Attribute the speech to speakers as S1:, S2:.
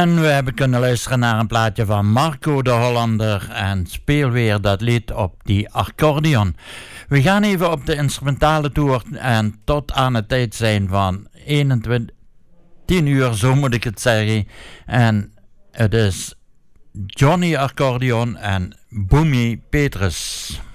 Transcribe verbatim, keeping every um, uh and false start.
S1: En we hebben kunnen luisteren naar een plaatje van Marco de Hollander en speel weer dat lied op die accordeon. We gaan even op de instrumentale toer en tot aan het tijd zijn van eenentwintig, tien uur, zo moet ik het zeggen. En het is Johnny Accordeon en Boemi Petrus.